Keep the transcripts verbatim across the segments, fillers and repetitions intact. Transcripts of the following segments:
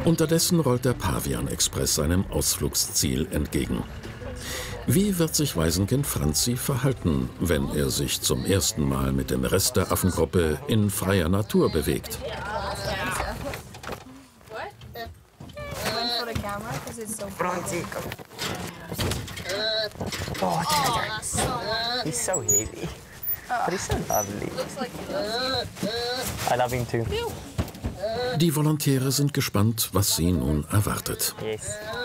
Unterdessen rollt der Pavian-Express seinem Ausflugsziel entgegen. Wie wird sich Waisenkind Franzi verhalten, wenn er sich zum ersten Mal mit dem Rest der Affengruppe in freier Natur bewegt? Franzi, komm. Oh, he's so heavy. But he's so lovely. I love him too. Die Volontäre sind gespannt, was sie nun erwartet. Yes.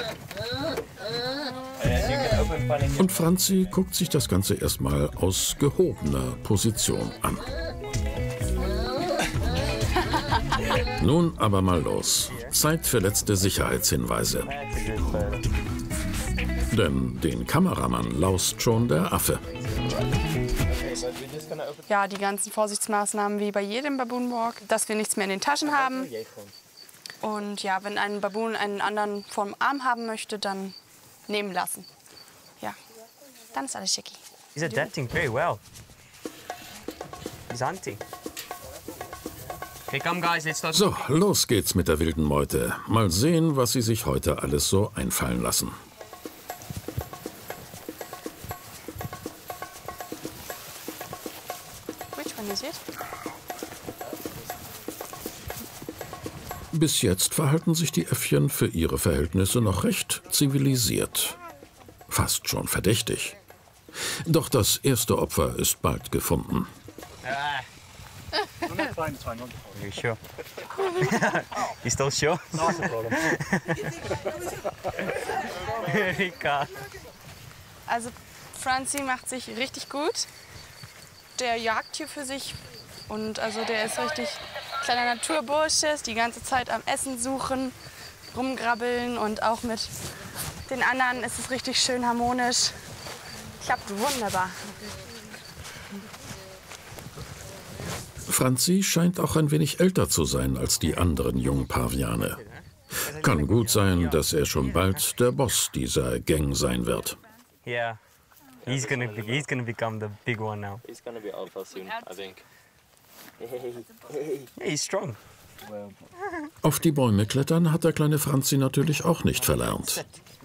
Und Franzi guckt sich das Ganze erstmal aus gehobener Position an. Nun aber mal los. Zeit für letzte Sicherheitshinweise. Denn den Kameramann laust schon der Affe. Ja, die ganzen Vorsichtsmaßnahmen wie bei jedem Baboon Walk, dass wir nichts mehr in den Taschen haben. Und ja, wenn ein Baboon einen anderen vom Arm haben möchte, dann nehmen lassen. Ja, dann ist alles schicki. He's adapting very well. He's hunting. Okay, come guys, let's start. So, los geht's mit der wilden Meute. Mal sehen, was sie sich heute alles so einfallen lassen. Which one is it? Bis jetzt verhalten sich die Äffchen für ihre Verhältnisse noch recht zivilisiert. Fast schon verdächtig. Doch das erste Opfer ist bald gefunden. Ah. Are you sure? You still sure? Not a problem. Rika. Also Franzi macht sich richtig gut. Der jagt hier für sich und also der ist richtig kleiner Naturbursche, ist die ganze Zeit am Essen suchen, rumgrabbeln und auch mit den anderen ist es richtig schön harmonisch. Klappt wunderbar. Franzi scheint auch ein wenig älter zu sein als die anderen jungen Paviane. Kann gut sein, dass er schon bald der Boss dieser Gang sein wird. Yeah, he's gonna be, he's gonna become the big one now. He's gonna be alpha soon, I think. Yeah, he's strong. Auf die Bäume klettern hat der kleine Franzi natürlich auch nicht verlernt.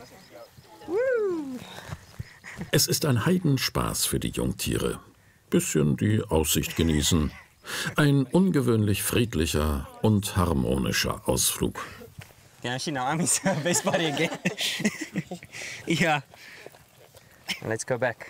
Es ist ein Heidenspaß für die Jungtiere. Bisschen die Aussicht genießen. Ein ungewöhnlich friedlicher und harmonischer Ausflug. Yeah, she now I'm his best buddy again. Yeah. Let's go back.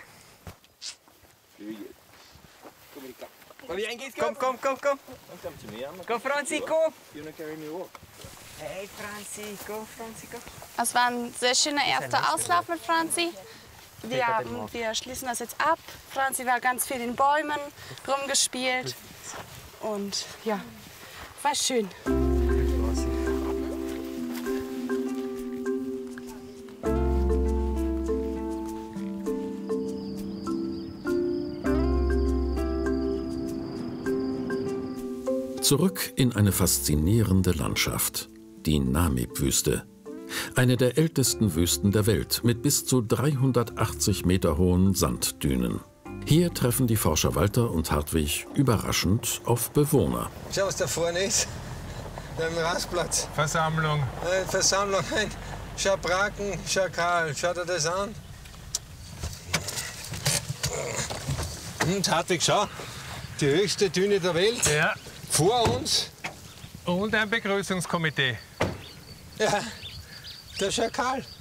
Komm, komm, komm, komm. Go, Franzi, komm. Hey, Franzi, go, Franzi, go. Es war ein sehr schöner erster Auslauf mit Franzi. Wir, haben, wir schließen das jetzt ab. Franzi war ganz viel in den Bäumen rumgespielt. Und ja, war schön. Zurück in eine faszinierende Landschaft, die Namib-Wüste. Eine der ältesten Wüsten der Welt mit bis zu dreihundertachtzig Meter hohen Sanddünen. Hier treffen die Forscher Walter und Hartwig überraschend auf Bewohner. Schau, was da vorne ist. Da im Rastplatz. Versammlung. Äh, Versammlung. Ein Schabraken, Schakal. Schau dir das an. Und Hartwig, schau. Die höchste Düne der Welt. Ja. Vor uns. Und ein Begrüßungskomitee. Ja, der Schakal.